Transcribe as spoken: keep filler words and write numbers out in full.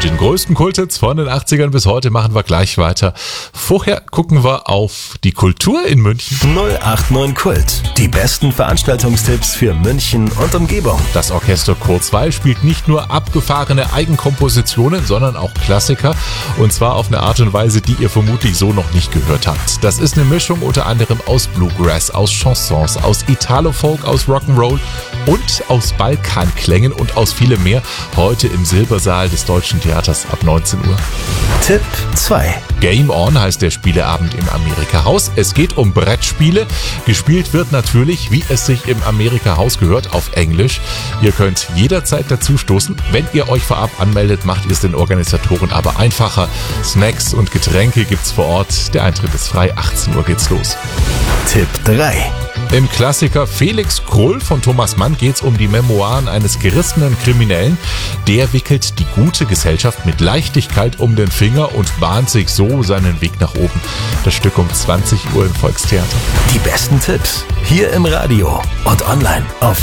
Mit den größten Kulthits von den achtzigern bis heute machen wir gleich weiter. Vorher gucken wir auf die Kultur in München. null acht neun Kult. Die besten Veranstaltungstipps für München und Umgebung. Das Orchester Kurzweil spielt nicht nur abgefahrene Eigenkompositionen, sondern auch Klassiker. Und zwar auf eine Art und Weise, die ihr vermutlich so noch nicht gehört habt. Das ist eine Mischung unter anderem aus Bluegrass, aus Chansons, aus Italo-Folk, aus Rock'n'Roll und aus Balkanklängen und aus vielem mehr. Heute im Silbersaal des Deutschen Theaters ab neunzehn Uhr. Tipp zwei. Game On heißt der Spieleabend im Amerika-Haus. Es geht um Brettspiele. Gespielt wird natürlich, wie es sich im Amerika-Haus gehört, auf Englisch. Ihr könnt jederzeit dazu stoßen. Wenn ihr euch vorab anmeldet, macht ihr es den Organisatoren aber einfacher. Snacks und Getränke gibt's vor Ort. Der Eintritt ist frei. achtzehn Uhr geht's los. Tipp drei. Im Klassiker Felix Krull von Thomas Mann geht es um die Memoiren eines gerissenen Kriminellen. Der wickelt die gute Gesellschaft mit Leichtigkeit um den Finger und bahnt sich so seinen Weg nach oben. Das Stück um zwanzig Uhr im Volkstheater. Die besten Tipps hier im Radio und online auf